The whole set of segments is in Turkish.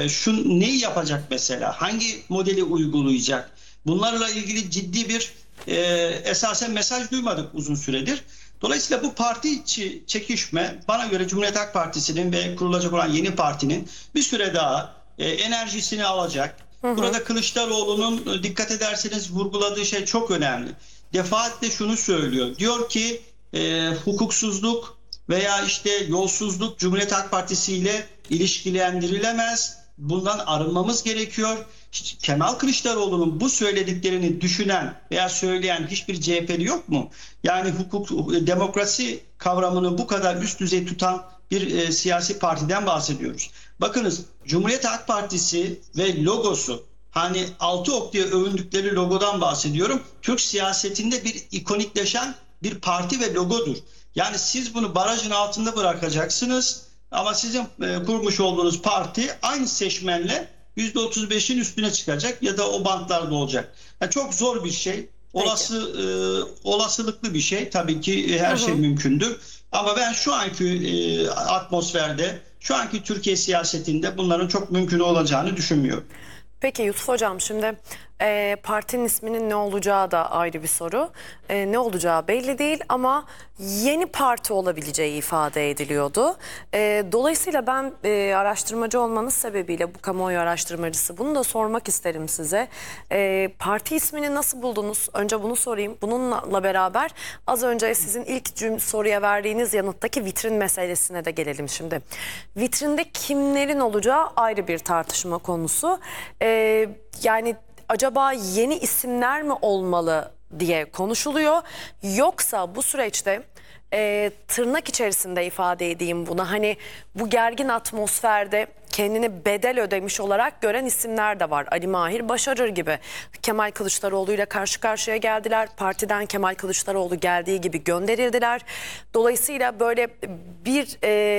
Şu neyi yapacak mesela? Hangi modeli uygulayacak? Bunlarla ilgili ciddi bir esasen mesaj duymadık uzun süredir. Dolayısıyla bu parti içi çekişme bana göre Cumhuriyet Halk Partisi'nin ve kurulacak olan yeni partinin bir süre daha enerjisini alacak. Hı hı. Burada Kılıçdaroğlu'nun dikkat ederseniz vurguladığı şey çok önemli. Defaatle şunu söylüyor. Diyor ki hukuksuzluk veya işte yolsuzluk Cumhuriyet Halk Partisi ile ilişkilendirilemez. Bundan arınmamız gerekiyor. Kemal Kılıçdaroğlu'nun bu söylediklerini düşünen veya söyleyen hiçbir CHP'li yok mu? Yani hukuk, demokrasi kavramını bu kadar üst düzey tutan bir siyasi partiden bahsediyoruz. Bakınız Cumhuriyet Halk Partisi ve logosu, hani altı ok diye övündükleri logodan bahsediyorum. Türk siyasetinde bir ikonikleşen bir parti ve logodur. Yani siz bunu barajın altında bırakacaksınız ama sizin kurmuş olduğunuz parti aynı seçmenle %35'in üstüne çıkacak ya da o bantlarda olacak. Yani çok zor bir şey. Peki. Olasılıklı bir şey. Tabii ki Hı her şey hı. mümkündür. Ama ben şu anki atmosferde, şu anki Türkiye siyasetinde bunların çok mümkün olacağını düşünmüyorum. Peki Yusuf Hocam, şimdi partinin isminin ne olacağı da ayrı bir soru. Ne olacağı belli değil ama yeni parti olabileceği ifade ediliyordu. Dolayısıyla ben araştırmacı olmanız sebebiyle, bu kamuoyu araştırmacısı, bunu da sormak isterim size. Parti ismini nasıl buldunuz? Önce bunu sorayım. Bununla beraber az önce sizin ilk soruya verdiğiniz yanıttaki vitrin meselesine de gelelim şimdi. Vitrinde kimlerin olacağı ayrı bir tartışma konusu. Yani acaba yeni isimler mi olmalı diye konuşuluyor. Yoksa bu süreçte tırnak içerisinde ifade edeyim buna, hani bu gergin atmosferde kendini bedel ödemiş olarak gören isimler de var. Ali Mahir Başarır gibi. Kemal Kılıçdaroğlu ile karşı karşıya geldiler. Partiden Kemal Kılıçdaroğlu geldiği gibi gönderildiler. Dolayısıyla böyle bir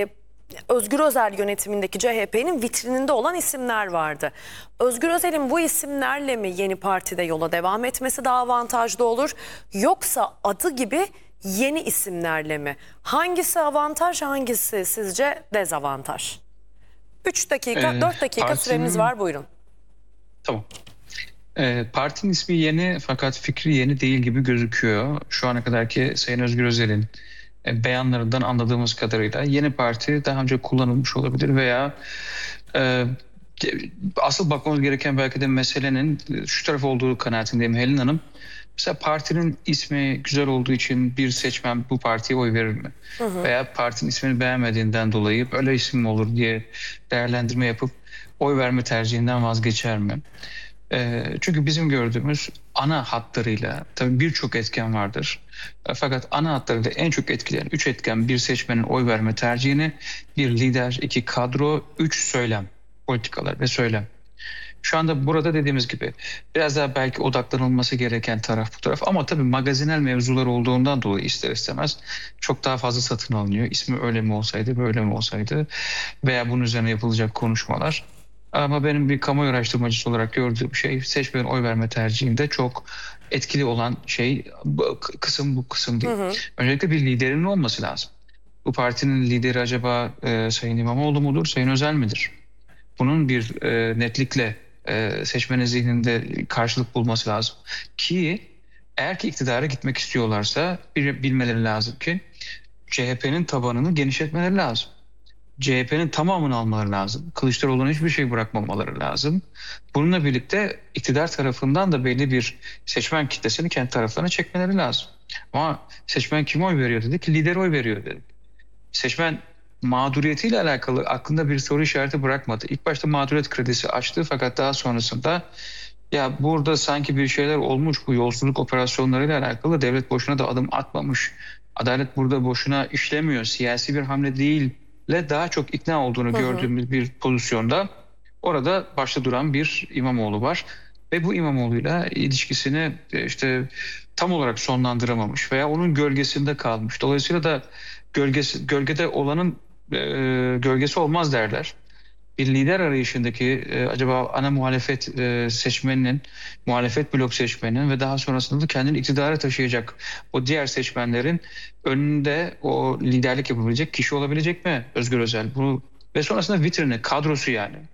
Özgür Özel yönetimindeki CHP'nin vitrininde olan isimler vardı. Özgür Özel'in bu isimlerle mi yeni partide yola devam etmesi daha avantajlı olur? Yoksa adı gibi yeni isimlerle mi? Hangisi avantaj, hangisi sizce dezavantaj? 3 dakika, 4 dakika süremiz Partinin var, buyurun. tamam. Partinin ismi yeni fakat fikri yeni değil gibi gözüküyor. Şu ana kadarki Sayın Özgür Özel'in beyanlarından anladığımız kadarıyla yeni parti daha önce kullanılmış olabilir veya e, asıl bakmamız gereken belki de meselenin şu taraf olduğu kanaatindeyim Helin Hanım. Mesela partinin ismi güzel olduğu için bir seçmen bu partiye oy verir mi? Hı hı. Veya partinin ismini beğenmediğinden dolayı böyle isim mi olur diye değerlendirme yapıp oy verme tercihinden vazgeçer mi? Çünkü bizim gördüğümüz ana hatlarıyla tabii birçok etken vardır. Fakat ana hatlarıyla en çok etkileyen 3 etken: bir seçmenin oy verme tercihini, bir lider, iki kadro, üç söylem, politikalar ve söylem. Şu anda burada dediğimiz gibi biraz daha belki odaklanılması gereken taraf bu taraf, ama tabii magazinel mevzular olduğundan dolayı ister istemez çok daha fazla satın alınıyor. İsmi öyle mi olsaydı, böyle mi olsaydı veya bunun üzerine yapılacak konuşmalar. Ama benim bir kamuoyu araştırmacısı olarak gördüğüm şey, seçmenin oy verme tercihinde çok etkili olan şey bu kısım Hı değil. hı. Öncelikle bir liderinin olması lazım. Bu partinin lideri acaba Sayın İmamoğlu mudur, Sayın Özel midir? Bunun bir netlikle seçmenin zihninde karşılık bulması lazım. Ki eğer ki iktidara gitmek istiyorlarsa bilmeleri lazım ki CHP'nin tabanını genişletmeleri lazım. CHP'nin tamamını almaları lazım. Kılıçdaroğlu'na hiçbir şey bırakmamaları lazım. Bununla birlikte iktidar tarafından da belli bir seçmen kitlesini kendi taraflarına çekmeleri lazım. Ama seçmen kime oy veriyor dedik? Lider oy veriyor dedik. Seçmen mağduriyetiyle alakalı aklında bir soru işareti bırakmadı. İlk başta mağduriyet kredisi açtı fakat daha sonrasında ya burada sanki bir şeyler olmuş, bu yolsuzluk operasyonlarıyla alakalı devlet boşuna da adım atmamış. Adalet burada boşuna işlemiyor, siyasi bir hamle değille daha çok ikna olduğunu Hı hı. gördüğümüz bir pozisyonda orada başta duran bir İmamoğlu var. Ve bu İmamoğlu'yla ilişkisini işte tam olarak sonlandıramamış veya onun gölgesinde kalmış. Dolayısıyla da gölgede olanın gölgesi olmaz derler. Bir lider arayışındaki acaba ana muhalefet seçmeninin, muhalefet blok seçmeninin ve daha sonrasında da kendini iktidara taşıyacak o diğer seçmenlerin önünde o liderlik yapabilecek kişi olabilecek mi Özgür Özel? Bunu ve sonrasında vitrini, kadrosu yani.